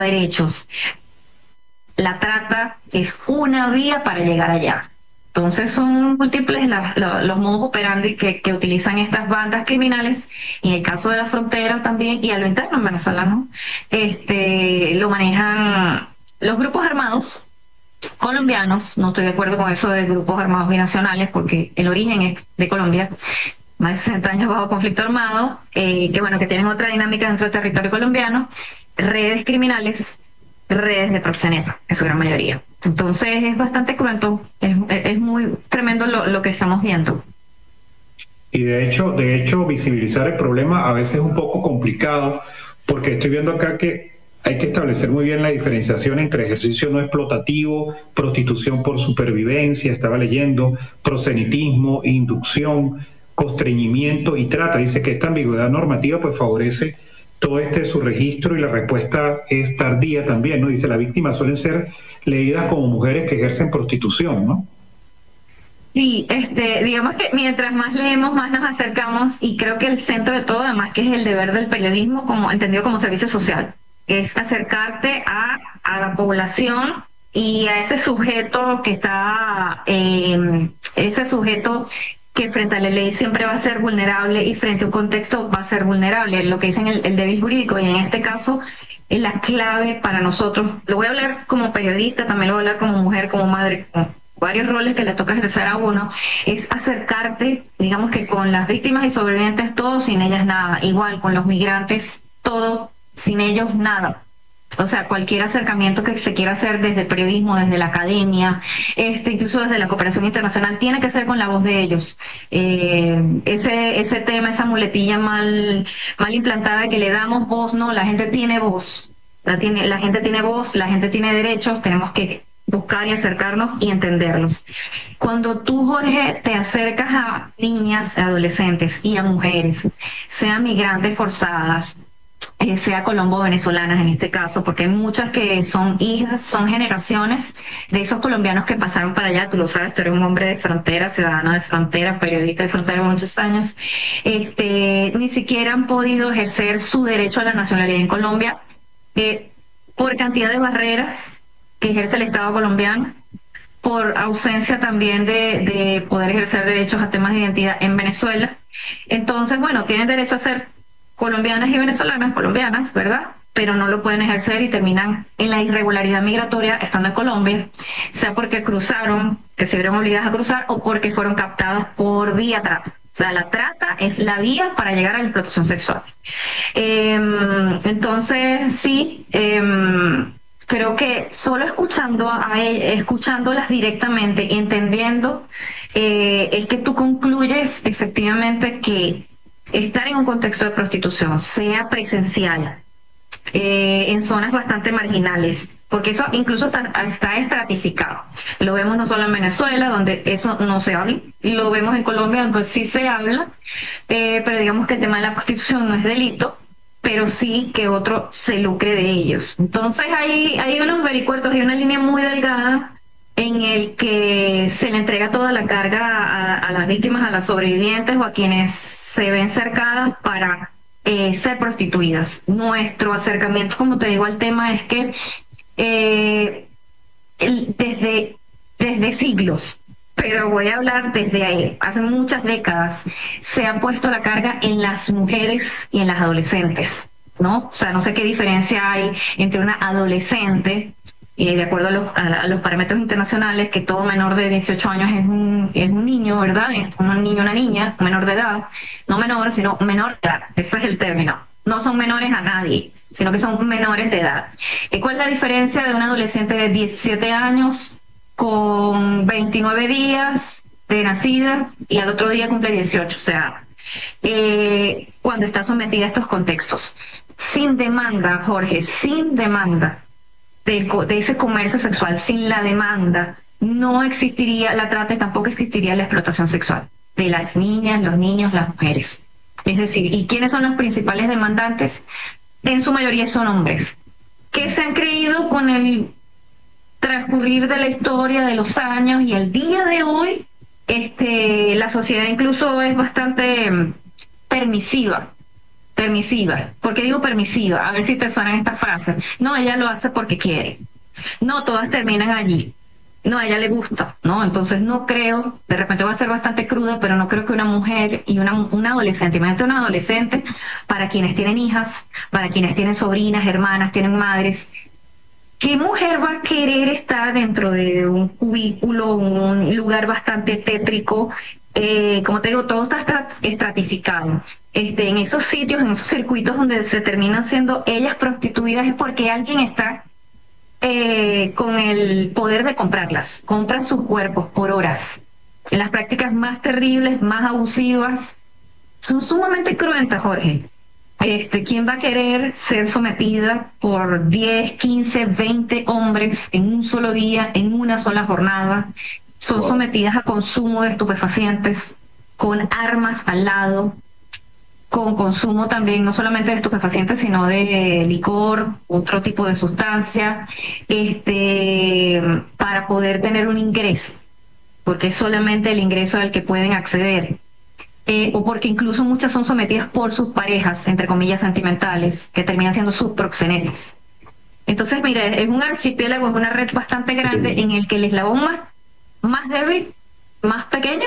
derechos. La trata es una vía para llegar allá. Entonces son múltiples los modos operandi que utilizan estas bandas criminales. En el caso de la frontera también, y a lo interno en Venezuela, ¿no? Lo manejan los grupos armados colombianos. No estoy de acuerdo con eso de grupos armados binacionales, porque el origen es de Colombia, más de 60 años bajo conflicto armado, que bueno, que tienen otra dinámica dentro del territorio colombiano, redes criminales, redes de proxeneta, en su gran mayoría. Entonces es bastante cruento, es muy tremendo lo que estamos viendo. Y de hecho, visibilizar el problema a veces es un poco complicado, porque estoy viendo acá que hay que establecer muy bien la diferenciación entre ejercicio no explotativo, prostitución por supervivencia, estaba leyendo, prosenitismo, inducción, constreñimiento y trata. Dice que esta ambigüedad normativa pues favorece todo su registro y la respuesta es tardía también, ¿no? Dice, las víctimas suelen ser leídas como mujeres que ejercen prostitución, ¿no? Sí, digamos que mientras más leemos, más nos acercamos, y creo que el centro de todo, además, que es el deber del periodismo, como entendido como servicio social, es acercarte a la población y a ese sujeto que está, ese sujeto que frente a la ley siempre va a ser vulnerable y frente a un contexto va a ser vulnerable, lo que dicen el débil jurídico, y en este caso es la clave para nosotros. Lo voy a hablar como periodista, también lo voy a hablar como mujer, como madre, como varios roles que le toca ejercer a uno, es acercarte, digamos que con las víctimas y sobrevivientes todo, sin ellas nada. Igual con los migrantes, todo, sin ellos nada. O sea, cualquier acercamiento que se quiera hacer desde el periodismo, desde la academia, incluso desde la cooperación internacional, tiene que ser con la voz de ellos. Ese tema, esa muletilla mal implantada que le damos voz, no, la gente tiene voz. La gente tiene voz, la gente tiene derechos, tenemos que buscar y acercarnos y entenderlos. Cuando tú, Jorge, te acercas a niñas, adolescentes y a mujeres, sean migrantes forzadas, sea colombo-venezolanas en este caso, porque hay muchas que son hijas, son generaciones de esos colombianos que pasaron para allá. Tú lo sabes, tú eres un hombre de frontera, ciudadano de frontera, periodista de frontera por muchos años. Ni siquiera han podido ejercer su derecho a la nacionalidad en Colombia, por cantidad de barreras que ejerce el Estado colombiano, por ausencia también de poder ejercer derechos a temas de identidad en Venezuela. Entonces, bueno, tienen derecho a ser colombianas y venezolanas, colombianas, ¿verdad? Pero no lo pueden ejercer y terminan en la irregularidad migratoria estando en Colombia, sea porque cruzaron, que se vieron obligadas a cruzar, o porque fueron captadas por vía trata. O sea, la trata es la vía para llegar a la explotación sexual. Entonces, sí, creo que solo escuchándolas directamente, entendiendo, es que tú concluyes efectivamente que estar en un contexto de prostitución, sea presencial, en zonas bastante marginales, porque eso incluso está estratificado. Lo vemos no solo en Venezuela, donde eso no se habla, lo vemos en Colombia, donde sí se habla, pero digamos que el tema de la prostitución no es delito, pero sí que otro se lucre de ellos. Entonces hay unos vericuertos, hay una línea muy delgada en el que se le entrega toda la carga a las víctimas, a las sobrevivientes o a quienes se ven cercadas para ser prostituidas. Nuestro acercamiento, como te digo, al tema es que eh, desde siglos, pero voy a hablar desde ahí, hace muchas décadas, se ha puesto la carga en las mujeres y en las adolescentes, ¿no? O sea, no sé qué diferencia hay entre una adolescente, de acuerdo a los parámetros internacionales, que todo menor de 18 años es un niño, ¿verdad? Es un niño, una niña, un menor de edad, no menor, sino menor de edad, ese es el término. No son menores a nadie, sino que son menores de edad. ¿Cuál es la diferencia de un adolescente de 17 años con 29 días de nacida y al otro día cumple 18? O sea, cuando está sometida a estos contextos. Sin demanda, Jorge, sin demanda de ese comercio sexual, sin la demanda, no existiría la trata y tampoco existiría la explotación sexual de las niñas, los niños, las mujeres. Es decir, ¿y quiénes son los principales demandantes? En su mayoría son hombres, que se han creído con el transcurrir de la historia, de los años y el día de hoy, la sociedad incluso es bastante permisiva permisiva. ¿Por qué digo permisiva? A ver si te suenan estas frases. No, ella lo hace porque quiere. No, todas terminan allí. No, a ella le gusta, ¿no? Entonces no creo, de repente va a ser bastante cruda, pero no creo que una mujer y una adolescente, imagínate una adolescente, para quienes tienen hijas, para quienes tienen sobrinas, hermanas, tienen madres, ¿qué mujer va a querer estar dentro de un cubículo, un lugar bastante tétrico? Como te digo, todo está estratificado. En esos sitios, en esos circuitos donde se terminan siendo ellas prostituidas es porque alguien está con el poder de comprarlas, compran sus cuerpos por horas. En las prácticas más terribles, más abusivas, son sumamente cruentas, Jorge. ¿Quién va a querer ser sometida por 10, 15, 20 hombres en un solo día, en una sola jornada? Son sometidas a consumo de estupefacientes, con armas al lado, con consumo también, no solamente de estupefacientes, sino de licor, otro tipo de sustancia, para poder tener un ingreso, porque es solamente el ingreso al que pueden acceder. O porque incluso muchas son sometidas por sus parejas, entre comillas, sentimentales, que terminan siendo sus proxenetas. Entonces, mire, es un archipiélago, es una red bastante grande en el que el eslabón más débil, más pequeño,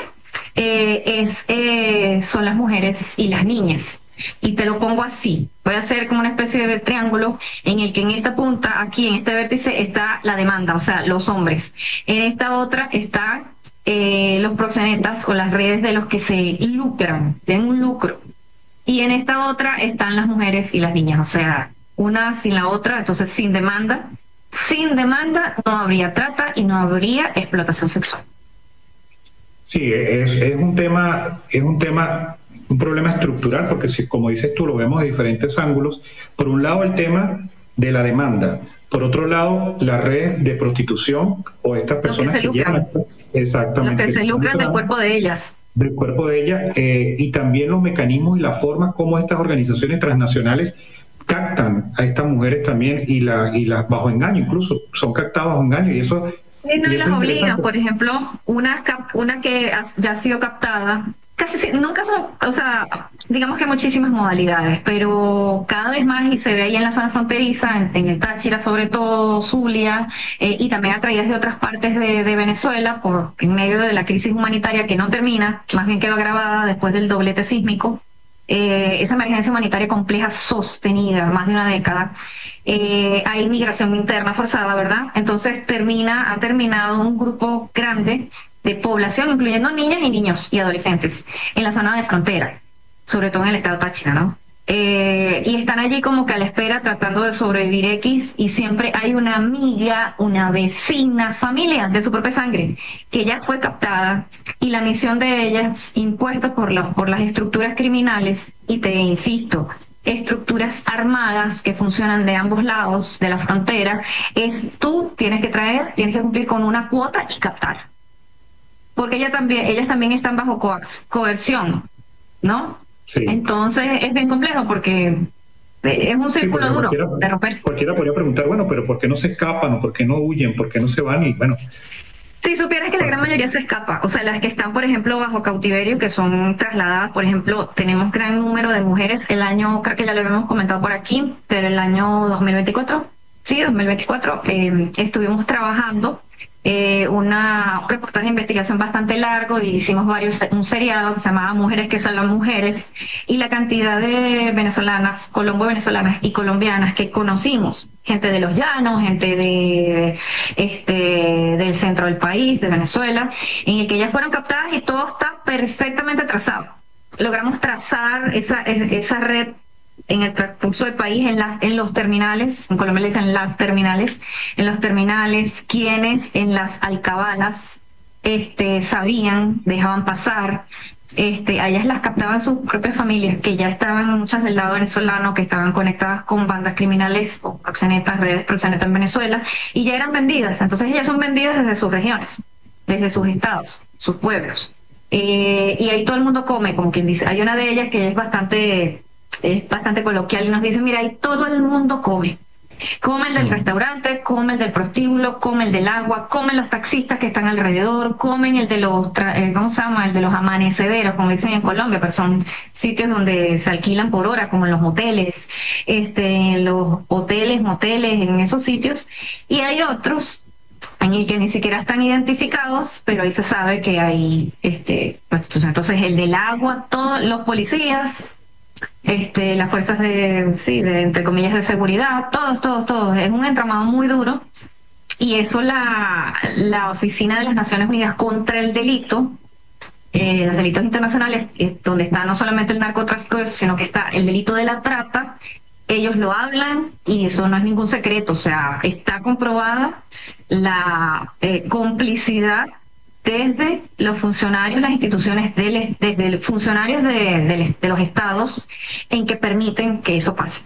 son las mujeres y las niñas. Y te lo pongo así, voy a hacer como una especie de triángulo en el que en esta punta, aquí en este vértice, está la demanda, o sea, los hombres. En esta otra está los proxenetas o las redes de los que se lucran, tienen un lucro. Y en esta otra están las mujeres y las niñas, o sea, una sin la otra, entonces sin demanda. Sin demanda no habría trata y no habría explotación sexual. Sí, un problema estructural, porque si, como dices tú, lo vemos de diferentes ángulos. Por un lado, el tema de la demanda. Por otro lado, las redes de prostitución o estas personas que llegan, exactamente, los que se lucran del cuerpo de ellas. Del cuerpo de ellas, y también los mecanismos y la forma como estas organizaciones transnacionales captan a estas mujeres también y las bajo engaño, incluso son captadas bajo engaño, y eso. Sí, no, y las obligan, por ejemplo, una que ya ha sido captada, nunca son, o sea, digamos que muchísimas modalidades, pero cada vez más, y se ve ahí en la zona fronteriza, en el Táchira sobre todo, Zulia, y también atraídas de otras partes de Venezuela, en medio de la crisis humanitaria que no termina, más bien quedó agravada después del doblete sísmico. Esa emergencia humanitaria compleja sostenida más de una década, hay migración interna forzada, ¿verdad? Entonces ha terminado un grupo grande de población, incluyendo niñas y niños y adolescentes, en la zona de frontera, sobre todo en el estado Táchira, ¿no? Y están allí como que a la espera tratando de sobrevivir y siempre hay una amiga, una vecina, familia de su propia sangre que ya fue captada, y la misión de ellas, impuesta por las estructuras criminales, y te insisto, estructuras armadas que funcionan de ambos lados de la frontera, es tú tienes que cumplir con una cuota y captar, porque ellas también están bajo coerción, ¿no? Sí. Entonces es bien complejo porque es un círculo duro de romper. Cualquiera podría preguntar, bueno, pero ¿por qué no se escapan o por qué no huyen, por qué no se van? Y bueno. Si supieras que la gran mayoría se escapa, o sea, las que están, por ejemplo, bajo cautiverio, que son trasladadas, por ejemplo, tenemos gran número de mujeres el año, creo que ya lo habíamos comentado por aquí, pero el año 2024, sí, 2024, estuvimos trabajando un reportaje de investigación bastante largo, y hicimos un seriado que se llamaba Mujeres que salvan mujeres, y la cantidad de venezolanas, colombo-venezolanas y colombianas que conocimos, gente de los llanos, gente del centro del país, de Venezuela, en el que ellas fueron captadas, y todo está perfectamente trazado. Logramos trazar esa red en el transcurso del país, en los terminales, en Colombia le dicen las terminales, en los terminales, quienes en las alcabalas sabían, dejaban pasar, a ellas las captaban sus propias familias, que ya estaban muchas del lado venezolano, que estaban conectadas con bandas criminales o proxenetas, redes proxenetas en Venezuela, y ya eran vendidas. Entonces ellas son vendidas desde sus regiones, desde sus estados, sus pueblos. Y ahí todo el mundo come, como quien dice. Hay una de ellas que es bastante coloquial y nos dice, mira, ahí todo el mundo come. Come el del restaurante, come el del prostíbulo, come el del agua, comen los taxistas que están alrededor, comen el de los, ¿cómo se llama? El de los amanecederos, como dicen en Colombia, pero son sitios donde se alquilan por hora, como en los moteles, los hoteles, moteles, en esos sitios. Y hay otros en el que ni siquiera están identificados, pero ahí se sabe que hay prostitución. Entonces, el del agua, todos los policías, las fuerzas de, sí, de, entre comillas, de seguridad, todos. Es un entramado muy duro. Y eso la Oficina de las Naciones Unidas contra el Delito, los delitos internacionales, donde está no solamente el narcotráfico, sino que está el delito de la trata, ellos lo hablan y eso no es ningún secreto, o sea, está comprobada la complicidad desde los funcionarios, las instituciones, desde los funcionarios de los estados en que permiten que eso pase.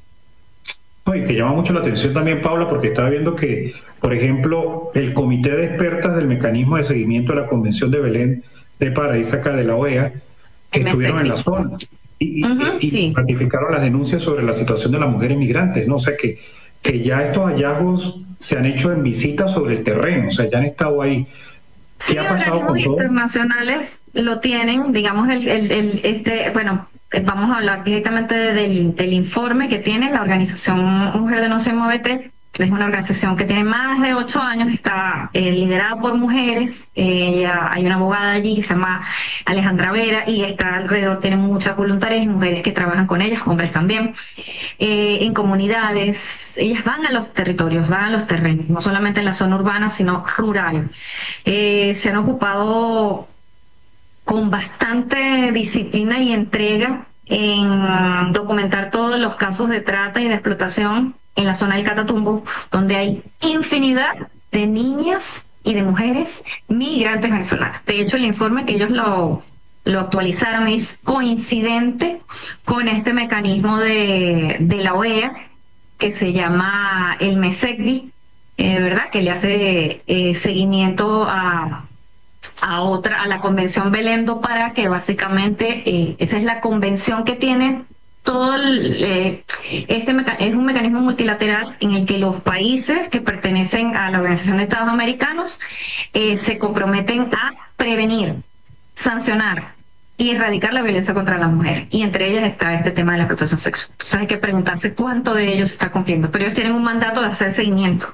Y que llama mucho la atención también, Paula, porque estaba viendo que, por ejemplo, el Comité de Expertas del Mecanismo de Seguimiento de la Convención de Belén de París, acá de la OEA, que estuvieron en la zona y sí. ratificaron las denuncias sobre la situación de las mujeres migrantes, ¿no? O sea, que ya estos hallazgos se han hecho en visitas sobre el terreno, o sea, ya han estado ahí. Sí, ¿Qué ha pasado organismos con todo? internacionales lo tienen, digamos, bueno, vamos a hablar directamente del informe que tiene la organización Mujer Denuncia Muévete. Es una organización que tiene más de 8 años, está liderada por mujeres. Hay una abogada allí que se llama Alejandra Vera y está alrededor, tiene muchas voluntarias y mujeres que trabajan con ellas, hombres también, en comunidades. Ellas van a los territorios, van a los terrenos, no solamente en la zona urbana, sino rural. Se han ocupado con bastante disciplina y entrega en documentar todos los casos de trata y de explotación en la zona del Catatumbo, donde hay infinidad de niñas y de mujeres migrantes venezolanas. De hecho, el informe que ellos lo actualizaron es coincidente con este mecanismo de la OEA que se llama el MESECBI, ¿verdad? Que le hace seguimiento a la Convención Belém do Pará, que básicamente esa es la convención que tiene todo es un mecanismo multilateral en el que los países que pertenecen a la Organización de Estados Americanos se comprometen a prevenir, sancionar y erradicar la violencia contra la mujer. Y entre ellas está este tema de la explotación sexual. Entonces hay que preguntarse cuánto de ellos se está cumpliendo. Pero ellos tienen un mandato de hacer seguimiento.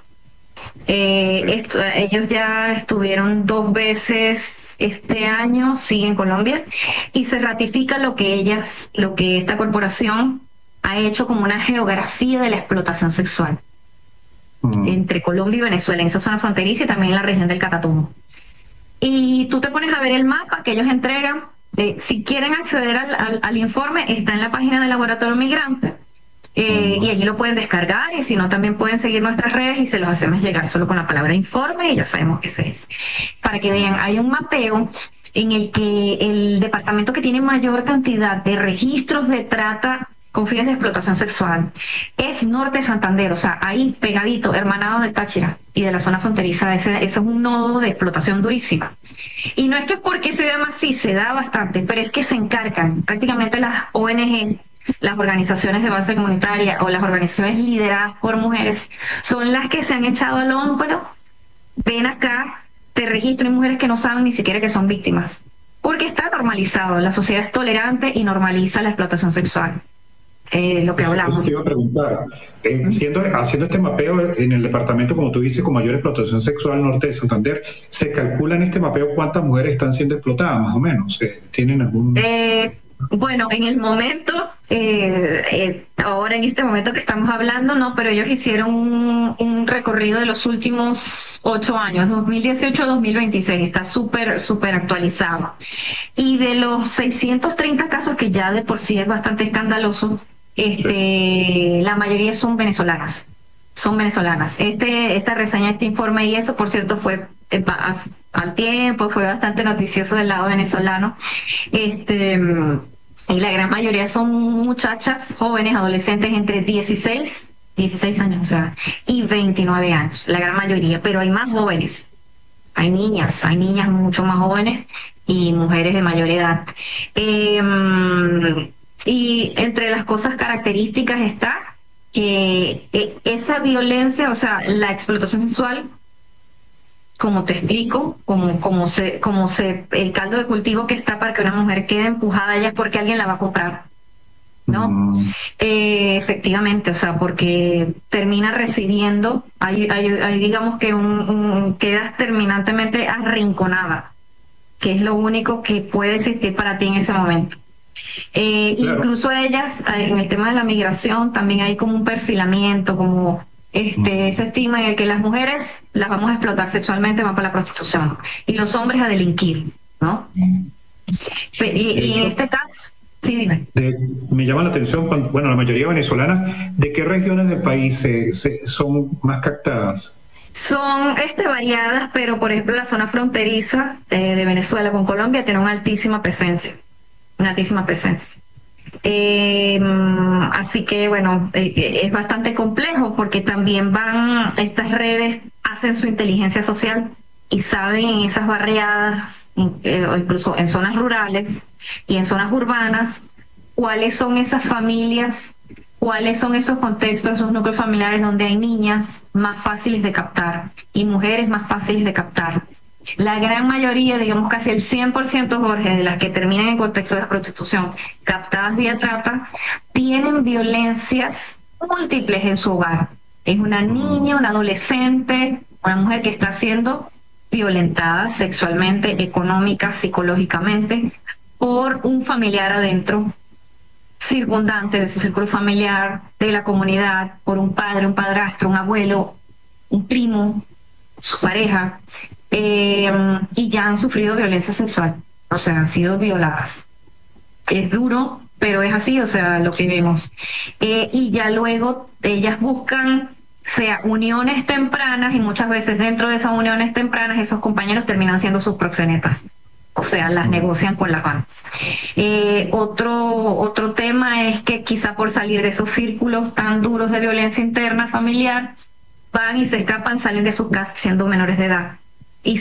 Ellos ya estuvieron 2 veces este año, sí, en Colombia, y se ratifica lo que esta corporación ha hecho como una geografía de la explotación sexual entre Colombia y Venezuela, en esa zona fronteriza y también en la región del Catatumbo. Y tú te pones a ver el mapa que ellos entregan. Si quieren acceder al informe, está en la página del Laboratorio Migrante. Y allí lo pueden descargar y si no también pueden seguir nuestras redes y se los hacemos llegar solo con la palabra informe y ya sabemos qué es. Para que vean, hay un mapeo en el que el departamento que tiene mayor cantidad de registros de trata con fines de explotación sexual es Norte de Santander, o sea, ahí pegadito, hermanado de Táchira y de la zona fronteriza. Eso es un nodo de explotación durísima. Y no es que porque se da más, sí, se da bastante, pero es que se encargan prácticamente las ONG, las organizaciones de base comunitaria o las organizaciones lideradas por mujeres son las que se han echado al hombro. Ven acá, te registro, hay mujeres que no saben ni siquiera que son víctimas, porque está normalizado, la sociedad es tolerante y normaliza la explotación sexual. Lo que hablamos. Eso te iba a preguntar. Haciendo este mapeo en el departamento, como tú dices, con mayor explotación sexual norte de Santander, ¿se calcula en este mapeo cuántas mujeres están siendo explotadas, más o menos? ¿Tienen algún...? Bueno, en el momento, ahora en este momento que estamos hablando, no, pero ellos hicieron un recorrido de los últimos 8 años, 2018-2026, está súper actualizado. Y de los 630 casos, que ya de por sí es bastante escandaloso, la mayoría son venezolanas. Son venezolanas. Esta reseña, este informe y eso, por cierto, fue al tiempo, fue bastante noticioso del lado venezolano. Y la gran mayoría son muchachas jóvenes, adolescentes entre 16 años, o sea, y 29 años, la gran mayoría, pero hay más jóvenes. Hay niñas mucho más jóvenes y mujeres de mayor edad. Y entre las cosas características está esa violencia, o sea, la explotación sexual, como te explico, el caldo de cultivo que está para que una mujer quede empujada ya es porque alguien la va a comprar, ¿no? Mm, Efectivamente, o sea, porque termina recibiendo, hay digamos que quedas terminantemente arrinconada, que es lo único que puede existir para ti en ese momento. claro. Incluso ellas, en el tema de la migración, también hay como un perfilamiento, como ese estigma en el que las mujeres las vamos a explotar sexualmente, van para la prostitución, y los hombres a delinquir, ¿no? De Y en hecho, este caso, sí, dime. me llama la atención, bueno, la mayoría venezolanas, ¿de qué regiones del país son más captadas? Son variadas, pero por ejemplo la zona fronteriza de Venezuela con Colombia tiene una altísima presencia. Así que bueno, es bastante complejo porque también estas redes hacen su inteligencia social y saben en esas barriadas, o incluso en zonas rurales y en zonas urbanas, cuáles son esas familias, cuáles son esos contextos, esos núcleos familiares donde hay niñas más fáciles de captar y mujeres más fáciles de captar. La gran mayoría, digamos casi el 100%, Jorge, de las que terminan en contexto de la prostitución, captadas vía trata, tienen violencias múltiples en su hogar. Es una niña, una adolescente, una mujer que está siendo violentada sexualmente, económica, psicológicamente, por un familiar adentro, circundante de su círculo familiar, de la comunidad, por un padre, un padrastro, un abuelo, un primo, su pareja, y ya han sufrido violencia sexual, o sea, han sido violadas. Es duro, pero es así, o sea, lo que vemos. Y ya luego ellas buscan, sea uniones tempranas, y muchas veces dentro de esas uniones tempranas esos compañeros terminan siendo sus proxenetas. O sea, las negocian con las bandas. Otro tema es que quizá por salir de esos círculos tan duros de violencia interna familiar, van y se escapan, salen de sus casas siendo menores de edad. Y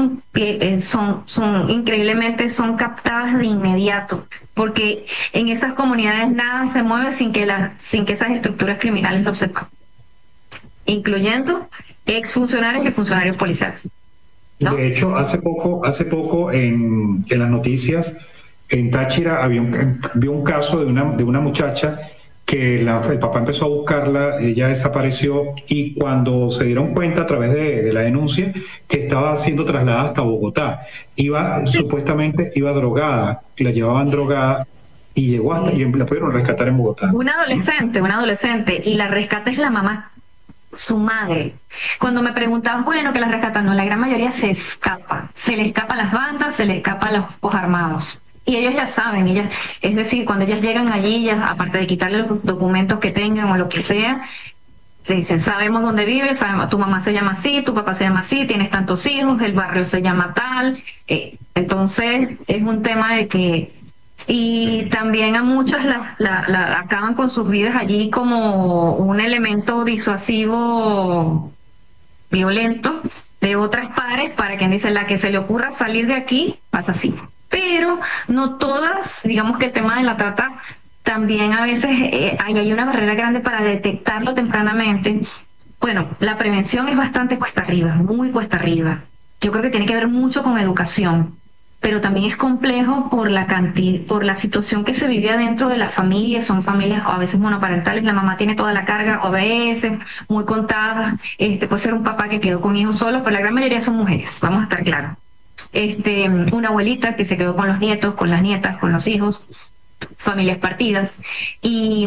son increíblemente, son captadas de inmediato, porque en esas comunidades nada se mueve sin que esas estructuras criminales lo sepan, incluyendo exfuncionarios y funcionarios policiales, ¿no? De hecho, hace poco en las noticias, en Táchira había un caso de una muchacha que el papá empezó a buscarla, ella desapareció y cuando se dieron cuenta a través de la denuncia que estaba siendo trasladada hasta Bogotá, supuestamente iba drogada, la llevaban drogada y llegó hasta, y la pudieron rescatar en Bogotá. Una adolescente, y la rescata es la mamá, su madre. Cuando me preguntabas, bueno, que las rescatan, no, la gran mayoría se le escapa a las bandas, se le escapa a los grupos armados. Y ellos ya saben, es decir, cuando ellas llegan allí, ellas, aparte de quitarle los documentos que tengan o lo que sea, le dicen, sabemos dónde vives, sabemos, tu mamá se llama así, tu papá se llama así, tienes tantos hijos, el barrio se llama tal. Entonces, es un tema de que y también a muchas acaban con sus vidas allí como un elemento disuasivo violento de otras pares para quien dice la que se le ocurra salir de aquí, pasa así. Pero no todas, digamos que el tema de la trata también a veces hay una barrera grande para detectarlo tempranamente. Bueno, la prevención es bastante cuesta arriba, muy cuesta arriba. Yo creo que tiene que ver mucho con educación, pero también es complejo por la cantidad, por la situación que se vive adentro de las familias. Son familias a veces monoparentales, la mamá tiene toda la carga, o a veces muy contadas. Puede ser un papá que quedó con hijos solos, pero la gran mayoría son mujeres, vamos a estar claros. Una abuelita que se quedó con los nietos, con las nietas, con los hijos, familias partidas. Y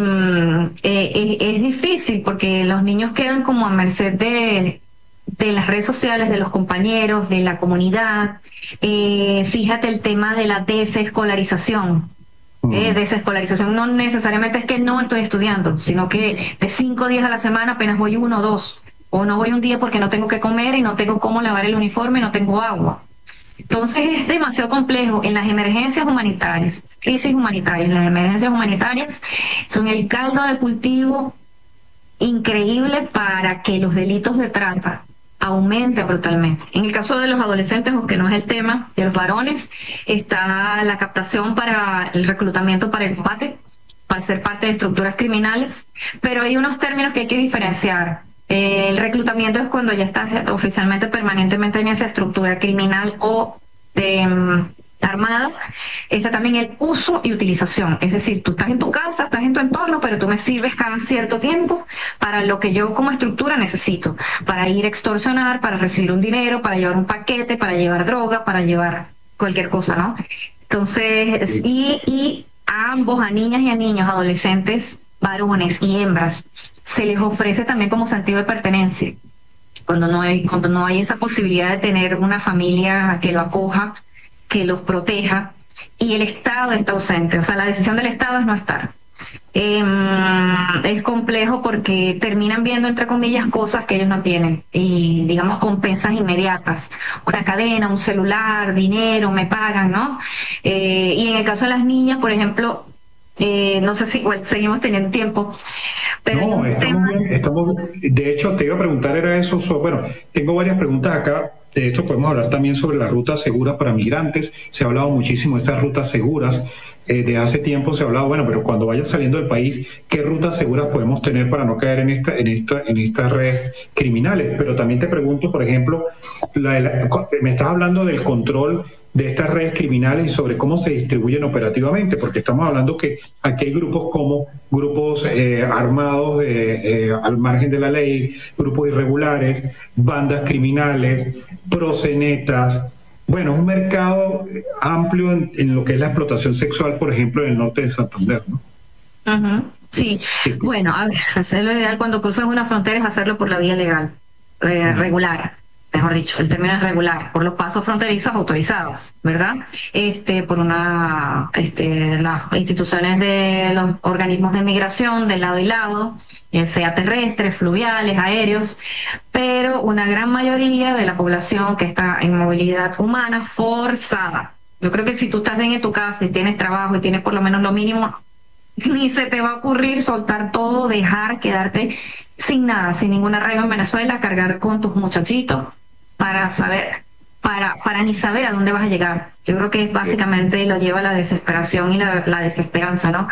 es difícil porque los niños quedan como a merced de las redes sociales, de los compañeros, de la comunidad. Fíjate el tema de la desescolarización. Desescolarización no necesariamente es que no estoy estudiando, sino que de 5 días a la semana apenas voy 1 o 2, o no voy un día porque no tengo que comer y no tengo cómo lavar el uniforme y no tengo agua. Entonces es demasiado complejo. En las emergencias humanitarias, crisis humanitarias, las emergencias humanitarias son el caldo de cultivo increíble para que los delitos de trata aumenten brutalmente. En el caso de los adolescentes, aunque no es el tema de los varones, está la captación para el reclutamiento para el combate, para ser parte de estructuras criminales, pero hay unos términos que hay que diferenciar. El reclutamiento es cuando ya estás oficialmente, permanentemente en esa estructura criminal o de armada. Está también el uso y utilización, es decir, tú estás en tu casa, estás en tu entorno, pero tú me sirves cada cierto tiempo para lo que yo como estructura necesito, para ir a extorsionar, para recibir un dinero, para llevar un paquete, para llevar droga, para llevar cualquier cosa, ¿no? Entonces, y a ambos, a niñas y a niños, adolescentes, varones y hembras, se les ofrece también como sentido de pertenencia. Cuando no hay esa posibilidad de tener una familia que lo acoja, que los proteja, y el Estado está ausente. O sea, la decisión del Estado es no estar. Es complejo porque terminan viendo, entre comillas, cosas que ellos no tienen, y digamos compensas inmediatas, una cadena, un celular, dinero, me pagan, ¿no? Y en el caso de las niñas, por ejemplo, no sé si igual seguimos teniendo tiempo, pero hay No, un tema. estamos, de hecho, te iba a preguntar, era eso, bueno, tengo varias preguntas acá, de esto podemos hablar también sobre las rutas seguras para migrantes, se ha hablado muchísimo de estas rutas seguras, de hace tiempo se ha hablado, bueno, pero cuando vayas saliendo del país, ¿qué rutas seguras podemos tener para no caer en estas redes criminales? Pero también te pregunto, por ejemplo, me estás hablando del control de estas redes criminales y sobre cómo se distribuyen operativamente, porque estamos hablando que aquí hay grupos como grupos armados al margen de la ley, grupos irregulares, bandas criminales, proxenetas. Bueno, es un mercado amplio en lo que es la explotación sexual, por ejemplo, en el norte de Santander, ¿no? Ujú. Sí, Sí. bueno, a ver, hacerlo ideal cuando cruzas una frontera es hacerlo por la vía legal, regular, mejor dicho, el término es regular, por los pasos fronterizos autorizados, ¿verdad? Por las instituciones de los organismos de migración de lado y lado, sea terrestres, fluviales, aéreos, pero una gran mayoría de la población que está en movilidad humana forzada. Yo creo que si tú estás bien en tu casa y tienes trabajo y tienes por lo menos lo mínimo, ni se te va a ocurrir soltar todo, dejar, quedarte sin nada, sin ningún arraigo en Venezuela, cargar con tus muchachitos para saber, para ni saber a dónde vas a llegar. Yo creo que básicamente lo lleva a la desesperación y la desesperanza, ¿no?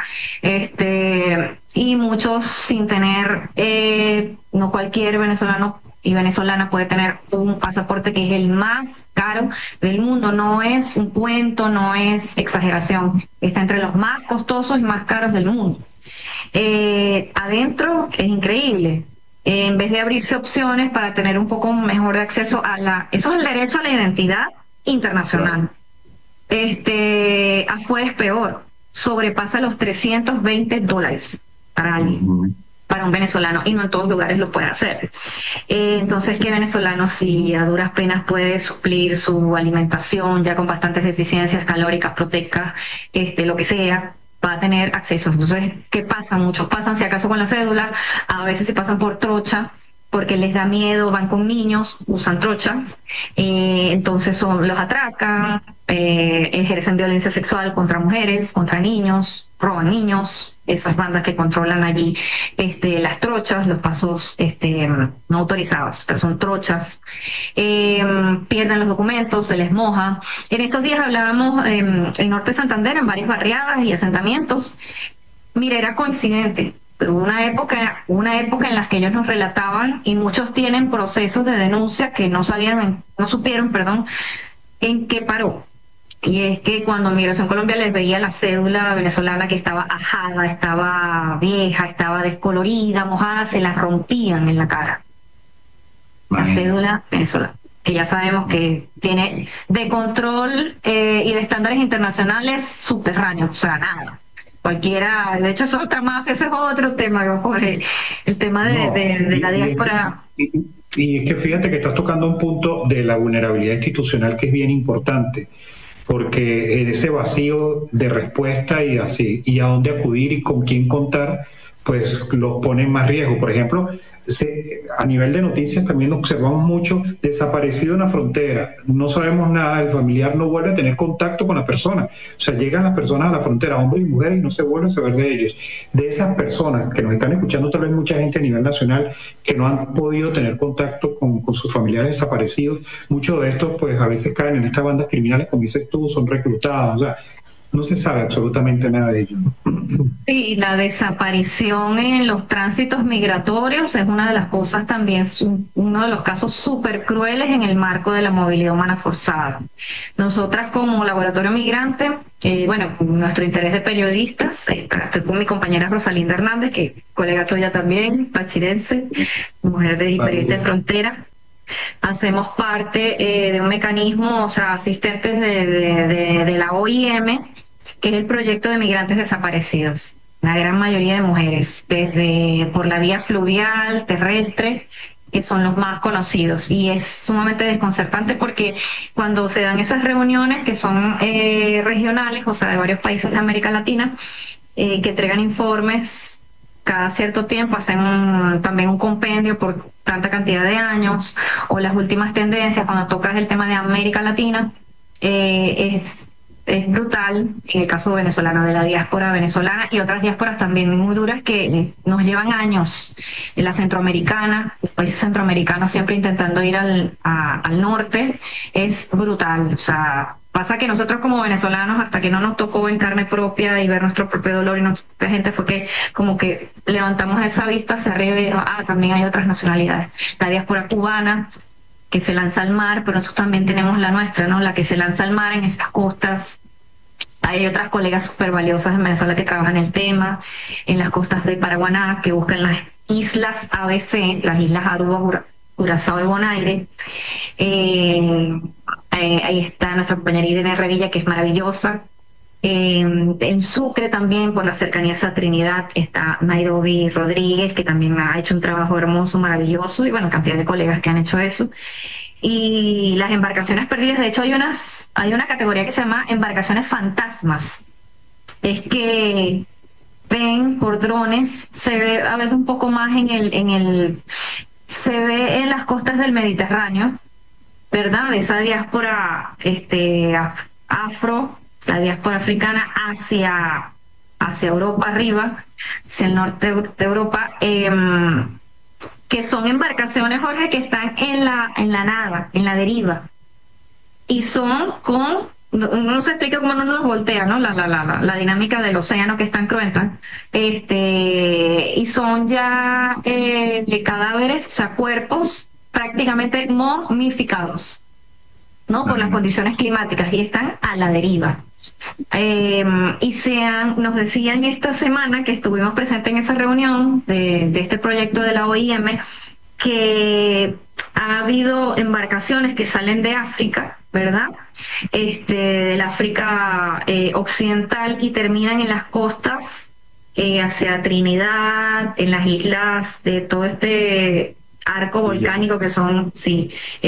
Y muchos sin tener, no cualquier venezolano y venezolana puede tener un pasaporte que es el más caro del mundo. No es un cuento, no es exageración, está entre los más costosos y más caros del mundo. Adentro es increíble. En vez de abrirse opciones para tener un poco mejor de acceso eso es el derecho a la identidad internacional. Afuera es peor, sobrepasa los $320 para alguien, para un venezolano, y no en todos lugares lo puede hacer. Entonces, ¿qué venezolano, si a duras penas puede suplir su alimentación ya con bastantes deficiencias calóricas, proteicas, lo que sea, va a tener acceso? Entonces, ¿qué pasa? Muchos pasan, si acaso, con la cédula, a veces se pasan por trocha, porque les da miedo, van con niños, usan trochas, entonces los atracan, ejercen violencia sexual contra mujeres, contra niños, roban niños, esas bandas que controlan allí las trochas, los pasos no autorizados, pero son trochas, pierden los documentos, se les moja. En estos días hablábamos en Norte de Santander, en varias barriadas y asentamientos. Mira, era coincidente. Una época en la que ellos nos relataban, y muchos tienen procesos de denuncia que no supieron, perdón, en qué paró. Y es que cuando Migración Colombia les veía la cédula venezolana que estaba ajada, estaba vieja, estaba descolorida, mojada, se la rompían en la cara. La cédula venezolana, que ya sabemos que tiene de control y de estándares internacionales subterráneos, o sea, nada. Cualquiera, de hecho, eso es otra mafia, eso es otro tema, Jorge, el tema de la diáspora. Y es que fíjate que estás tocando un punto de la vulnerabilidad institucional que es bien importante, porque en ese vacío de respuesta y a dónde acudir y con quién contar, pues los pone en más riesgo. Por ejemplo, a nivel de noticias también observamos mucho desaparecido en la frontera, no sabemos nada, el familiar no vuelve a tener contacto con la persona, o sea, llegan las personas a la frontera, hombres y mujeres, y no se vuelve a saber de ellos. De esas personas que nos están escuchando, tal vez mucha gente a nivel nacional que no han podido tener contacto con sus familiares desaparecidos, muchos de estos pues a veces caen en estas bandas criminales, como dices tú, son reclutados, o sea, no se sabe absolutamente nada de ello, ¿no? Sí, la desaparición en los tránsitos migratorios es una de las cosas también, uno de los casos súper crueles en el marco de la movilidad humana forzada. Nosotras como Laboratorio Migrante, bueno, con nuestro interés de periodistas, estoy con mi compañera Rosalinda Hernández, que es colega tuya también, pachirense, mujer de periodista de frontera. Hacemos parte de un mecanismo, o sea, asistentes de la OIM, que es el proyecto de migrantes desaparecidos. La gran mayoría de mujeres, desde por la vía fluvial, terrestre, que son los más conocidos. Y es sumamente desconcertante porque cuando se dan esas reuniones que son regionales, o sea, de varios países de América Latina, que entregan informes cada cierto tiempo, hacen también un compendio por tanta cantidad de años, o las últimas tendencias, cuando tocas el tema de América Latina, es brutal, en el caso venezolano, de la diáspora venezolana y otras diásporas también muy duras que nos llevan años. En la centroamericana, los países centroamericanos siempre intentando ir al norte, es brutal. O sea, pasa que nosotros como venezolanos, hasta que no nos tocó en carne propia y ver nuestro propio dolor y nuestra gente, fue que como que levantamos esa vista hacia arriba y también hay otras nacionalidades. La diáspora cubana, que se lanza al mar, pero nosotros también tenemos la nuestra, ¿no? La que se lanza al mar en esas costas. Hay otras colegas súper valiosas en Venezuela que trabajan el tema, en las costas de Paraguaná, que buscan las islas ABC, las islas Aruba, Curazao y Bonaire. Ahí está nuestra compañera Irene Revilla, que es maravillosa. En Sucre también, por la cercanía a Trinidad, está Nairobi Rodríguez, que también ha hecho un trabajo hermoso, maravilloso, y bueno, cantidad de colegas que han hecho eso. Y las embarcaciones perdidas, de hecho hay una categoría que se llama embarcaciones fantasmas. Es que ven por drones, se ve a veces un poco más se ve en las costas del Mediterráneo, ¿verdad? Esa diáspora afro, la diáspora africana hacia Europa arriba, hacia el norte de Europa, que son embarcaciones, Jorge, que están en la nada, en la deriva, y son no se explica cómo no nos voltea, ¿no? La dinámica del océano, que es tan cruenta, y son ya cadáveres, o sea, cuerpos prácticamente momificados, ¿no? Por las condiciones climáticas, y están a la deriva. Nos decían esta semana que estuvimos presentes en esa reunión de este proyecto de la OIM, que ha habido embarcaciones que salen de África, ¿verdad? Del África occidental, y terminan en las costas hacia Trinidad, en las islas de todo este arco volcánico que son, sí,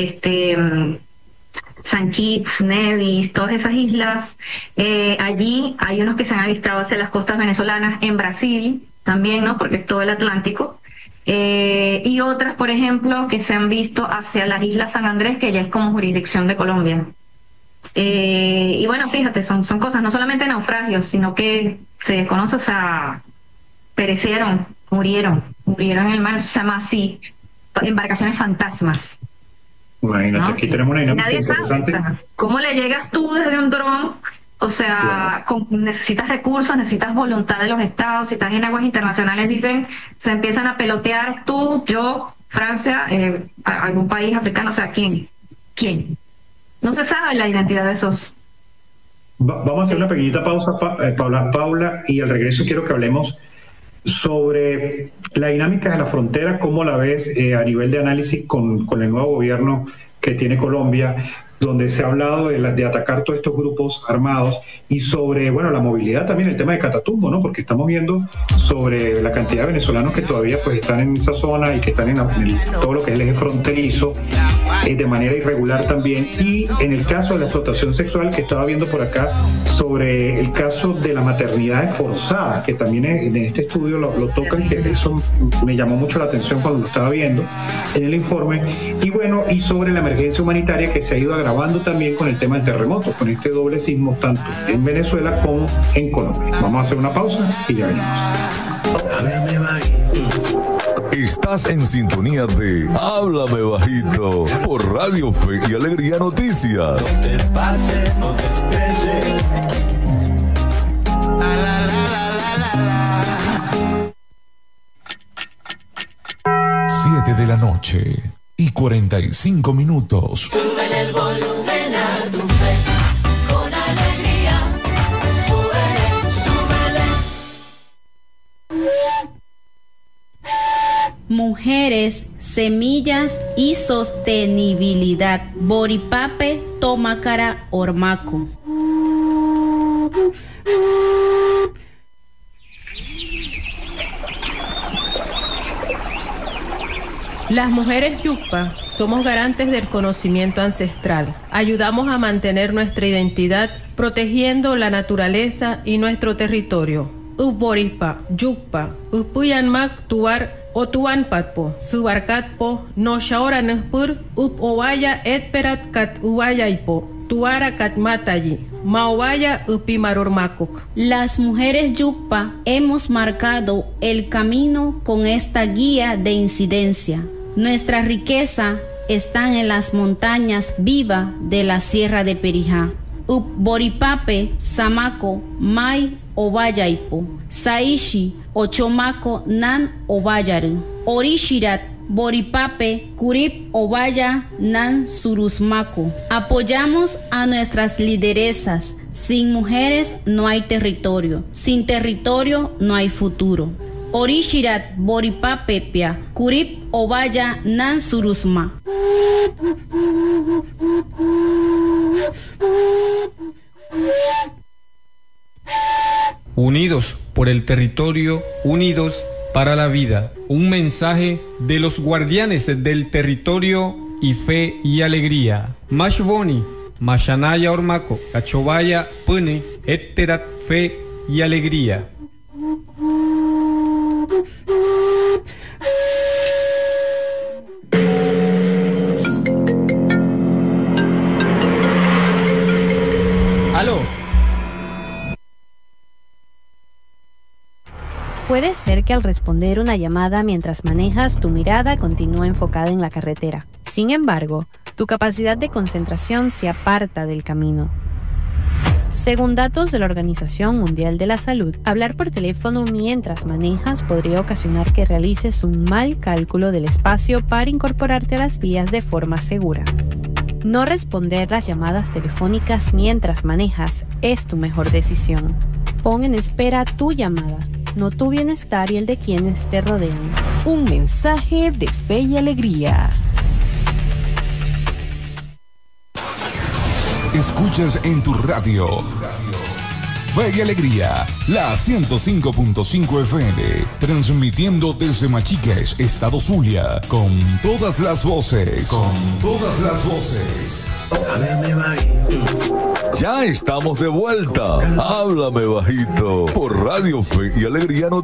San Kitts, Nevis, todas esas islas. Allí hay unos que se han avistado hacia las costas venezolanas, en Brasil también, ¿no? Porque es todo el Atlántico. Y otras, por ejemplo, que se han visto hacia las islas San Andrés, que ya es como jurisdicción de Colombia. Y bueno, fíjate, son cosas, no solamente naufragios, sino que se desconoce, o sea, perecieron, murieron en el mar, eso se llama así, embarcaciones fantasmas. Imagínate, ¿No? aquí tenemos una dinámica Nadie sabe, interesante. o sea, ¿cómo le llegas tú desde un dron? O sea, necesitas recursos, necesitas voluntad de los estados. Si estás en aguas internacionales, dicen, se empiezan a pelotear tú, yo, Francia, algún país africano, o sea, ¿quién? No se sabe la identidad de esos. Vamos a hacer una pequeñita pausa, Paula, y al regreso quiero que hablemos sobre la dinámica de la frontera, cómo la ves a nivel de análisis con el nuevo gobierno que tiene Colombia, donde se ha hablado de atacar todos estos grupos armados, y sobre, bueno, la movilidad también, el tema de Catatumbo, ¿no? Porque estamos viendo sobre la cantidad de venezolanos que todavía pues están en esa zona y que están en todo lo que es el eje fronterizo, de manera irregular también. Y en el caso de la explotación sexual, que estaba viendo por acá, sobre el caso de la maternidad forzada, que también en este estudio lo tocan, que eso me llamó mucho la atención cuando lo estaba viendo en el informe. Y bueno, y sobre la emergencia humanitaria que se ha ido agravando también con el tema del terremoto, con este doble sismo tanto en Venezuela como en Colombia. Vamos a hacer una pausa y ya venimos. Estás en sintonía de Háblame Bajito por Radio Fe y Alegría Noticias. No te pase, no te estreses. La, la, la, la, la, la, la. 7 de la noche y 45 minutos. Súbele el volumen a tu fe, con alegría. Súbele, súbele. Mujeres, semillas y sostenibilidad. Boripape Tomacara Ormaco. Las mujeres Yucpa somos garantes del conocimiento ancestral. Ayudamos a mantener nuestra identidad protegiendo la naturaleza y nuestro territorio. Uboripa, Yucpa, Upuyanmak, Tuar, Otuanpatpo, Subarcatpo, no shaora nespur, Upowaya etperat kat uwayaipo, Tuara kat matayi, Maowaya upimarormakuk. Las mujeres Yucpa hemos marcado el camino con esta guía de incidencia. Nuestra riqueza está en las montañas vivas de la Sierra de Perijá. Boripape, Samaco, Mai, Obayaipo, Saishi, Ochomaco, Nan, Obayaru, Orishirat, Boripape, Curip, Obaya, Nan, Surusmaco. Apoyamos a nuestras lideresas. Sin mujeres no hay territorio. Sin territorio no hay futuro. Orishirat, Boripape, Pia, Curip, Obaya, Nan, Surusma. Unidos por el territorio, unidos para la vida. Un mensaje de los guardianes del territorio y fe y alegría. Mashboni, Mashanaya Ormaco, Cachobaya, Pune, Etterat, fe y alegría. ¡Aló! Puede ser que al responder una llamada mientras manejas, tu mirada continúa enfocada en la carretera. Sin embargo, tu capacidad de concentración se aparta del camino. Según datos de la Organización Mundial de la Salud, hablar por teléfono mientras manejas podría ocasionar que realices un mal cálculo del espacio para incorporarte a las vías de forma segura. No responder las llamadas telefónicas mientras manejas es tu mejor decisión. Pon en espera tu llamada, no tu bienestar y el de quienes te rodean. Un mensaje de fe y alegría. Escuchas en tu radio Fe y Alegría, la 105.5 FM, transmitiendo desde Machiques, Estado Zulia, con todas las voces. Háblame bajito. Ya estamos de vuelta. Háblame bajito por Radio Fe y Alegría.